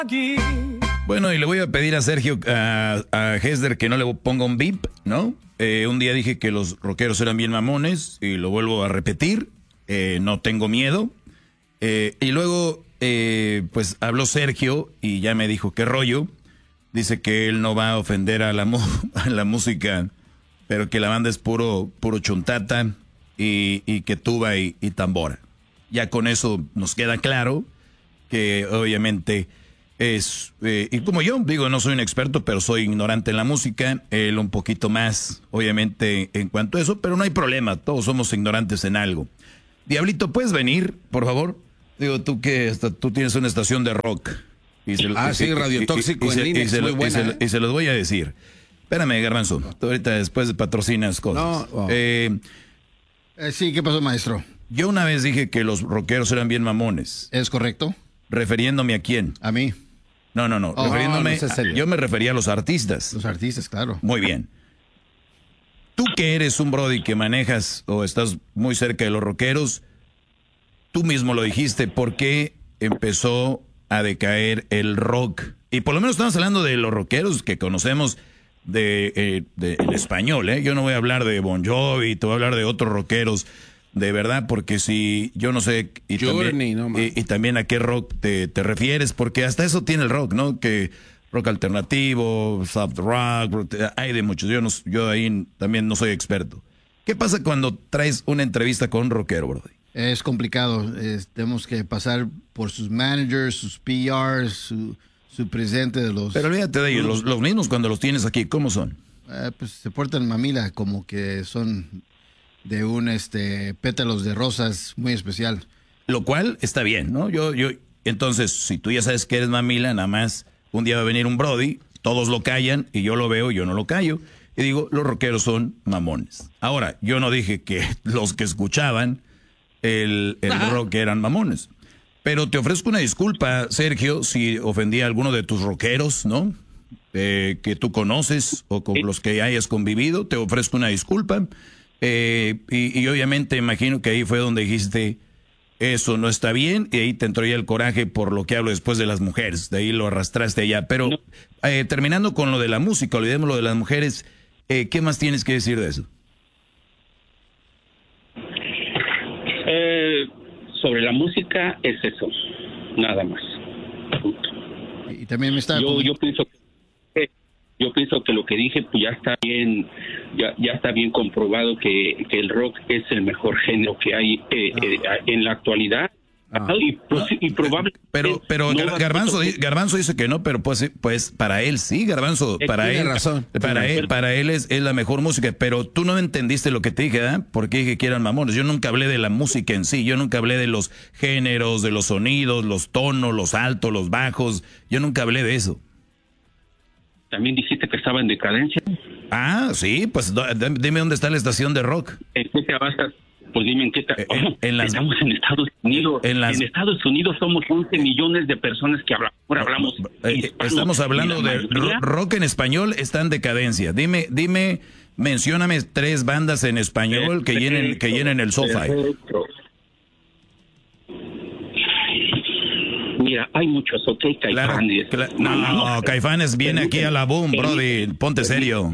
Bueno, y le voy a pedir a Sergio, a Hesder, que no le ponga un beep, ¿no? Un día dije que los rockeros eran bien mamones y lo vuelvo a repetir. No tengo miedo. Y luego, pues habló Sergio y ya me dijo qué rollo. Dice que él no va a ofender a la música, pero que la banda es puro chuntata y que tuba y tambora. Ya con eso nos queda claro que obviamente es, y como yo digo, no soy un experto, pero soy ignorante en la música, él un poquito más, obviamente, en cuanto a eso, pero no hay problema, todos somos ignorantes en algo. Diablito, ¿puedes venir, por favor? Digo, tú que hasta tú tienes una estación de rock. Sí, Radio Tóxico en línea, es muy buena. Y se los voy a decir. Espérame, Garbanzo, tú ahorita después patrocinas cosas. No. Sí, ¿qué pasó, maestro? Yo una vez dije que los rockeros eran bien mamones. ¿Es correcto? ¿Refiriéndome a quién? A mí. No. Refiriéndome, yo me refería a los artistas. Los artistas, claro. Muy bien. Tú que eres un brody que manejas o estás muy cerca de los rockeros, tú mismo lo dijiste, ¿por qué empezó a decaer el rock? Y por lo menos estamos hablando de los rockeros que conocemos de el español, ¿eh? Yo no voy a hablar de Bon Jovi, te voy a hablar de otros rockeros, de verdad, porque si yo no sé y también a qué rock te refieres, porque hasta eso tiene el rock, ¿no? Que rock alternativo, soft rock, hay de muchos. Yo ahí también no soy experto. ¿Qué pasa cuando traes una entrevista con un rockero, brody? Es complicado. Tenemos que pasar por sus managers, sus PRs, su presidente de los... Pero olvídate de ellos, los mismos cuando los tienes aquí, ¿cómo son? Pues se portan mamila, como que son de un pétalos de rosas muy especial. Lo cual está bien, ¿no? Entonces, si tú ya sabes que eres mamila, nada más un día va a venir un brody, todos lo callan y yo lo veo, yo no lo callo. Y digo, los rockeros son mamones. Ahora, yo no dije que los que escuchaban el rock eran mamones. Pero te ofrezco una disculpa, Sergio, si ofendí a alguno de tus rockeros, ¿no? Que tú conoces o con los que hayas convivido, te ofrezco una disculpa. Y obviamente imagino que ahí fue donde dijiste, eso no está bien, y ahí te entró ya el coraje por lo que hablo después de las mujeres, de ahí lo arrastraste allá. Pero terminando con lo de la música, olvidemos lo de las mujeres, ¿qué más tienes que decir de eso? Sobre la música es eso, nada más. Punto. Y también me está... Yo pienso que lo que dije pues ya está bien, ya está bien comprobado que el rock es el mejor género que hay en la actualidad. Y probablemente pero no Garbanzo dice que no, pero pues para él sí, Garbanzo, para él razón. Para él es la mejor música, pero tú no entendiste lo que te dije, ¿eh? Porque dije que eran mamones. Yo nunca hablé de la música en sí, yo nunca hablé de los géneros, de los sonidos, los tonos, los altos, los bajos, yo nunca hablé de eso. También dijiste que estaba en decadencia. Ah, sí, pues dime dónde está la estación de rock. ¿En qué te basas? Pues dime en qué estamos en Estados Unidos. En Estados Unidos somos 11 millones de personas que hablamos estamos hablando de rock en español, está en decadencia. Dime, mencióname 3 bandas en español que llenen el sofá. Mira, hay muchos, ¿ok? Caifanes. No, Caifanes viene aquí a la boom, brody, ponte serio.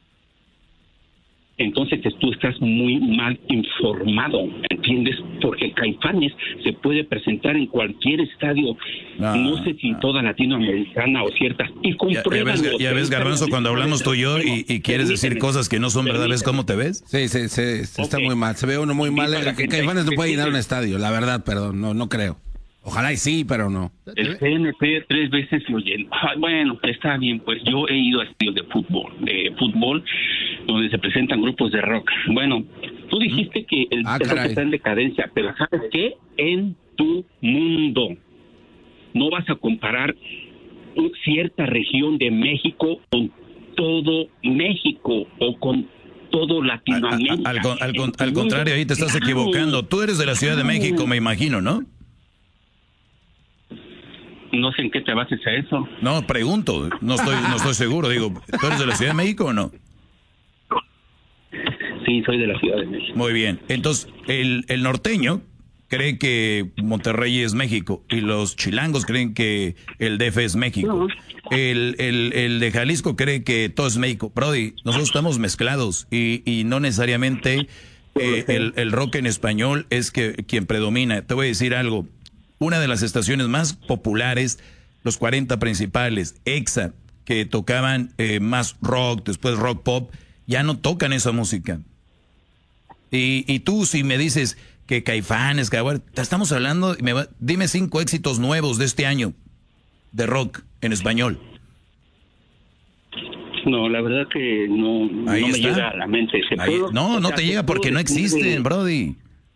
Entonces tú estás muy mal informado, ¿entiendes? Porque Caifanes se puede presentar en cualquier estadio, no sé si toda Latinoamericana o ciertas, y compruébalo. Ya ves, Garbanzo, cuando hablamos tú y yo y quieres decir cosas que no son verdad, ¿ves cómo te ves? Sí, está muy mal, se ve uno muy mal. Caifanes no puede llenar un estadio, la verdad, perdón, no creo. Ojalá y sí, pero no. El CNP 3 veces lo lleno. Bueno, está bien, pues yo he ido a estadios de fútbol, donde se presentan grupos de rock. Bueno, tú dijiste que el rock está en decadencia, pero ¿sabes qué? En tu mundo. No vas a comparar cierta región de México con todo México o con todo Latinoamérica. Al contrario, ahí te estás equivocando. Tú eres de la Ciudad de México, me imagino, ¿no? No sé en qué te bases a eso. No, pregunto, no estoy seguro. Digo, ¿tú eres de la Ciudad de México o no? Sí, soy de la Ciudad de México. Muy bien. Entonces, el norteño, cree que Monterrey es México y los chilangos creen que el DF es México. El de Jalisco cree que todo es México. Brody, nosotros estamos mezclados y no necesariamente el rock en español es quien predomina. Te voy a decir algo. Una de las estaciones más populares, los 40 principales, EXA, que tocaban más rock, después rock pop, ya no tocan esa música. Y tú si me dices que Caifanes, que te estamos hablando, dime 5 éxitos nuevos de este año de rock en español. No, la verdad que no me llega a la mente. No te llega porque no existen, Brody.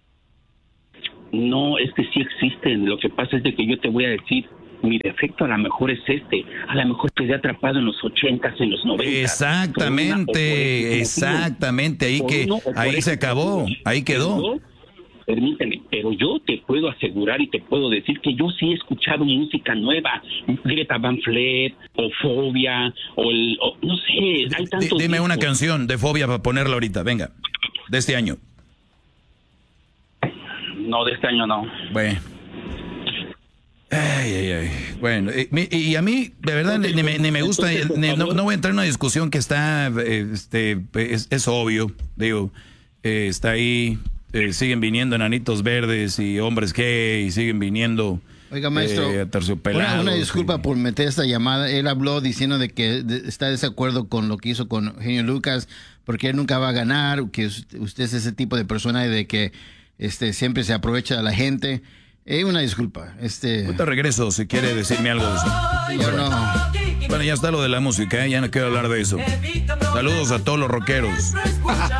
No, es que sí existen. Lo que pasa es de que yo te voy a decir, mi defecto a lo mejor es a lo mejor quedé atrapado en los 80s, en los 90s. Exactamente, ahí se acabó, ahí quedó. Permíteme, pero yo te puedo asegurar y te puedo decir que yo sí he escuchado música nueva, Greta Van Fleet, o Fobia, o no sé, hay tantos. Dime una canción de Fobia para ponerla ahorita, venga, de este año. No, de este año no. Bueno. Bueno, y a mí, de verdad, ni me gusta, no voy a entrar en una discusión que está, es obvio, digo, está ahí, siguen viniendo enanitos verdes y hombres gay, y siguen viniendo. Oiga, maestro, una disculpa por meter esta llamada. Él habló diciendo de que está de desacuerdo con lo que hizo con Genio Lucas, porque él nunca va a ganar, que usted es ese tipo de persona de que siempre se aprovecha de la gente. Una disculpa. Ahorita regreso si quiere decirme algo de eso. Yo no. Bueno, ya está lo de la música, ya no quiero hablar de eso. Saludos a todos los rockeros.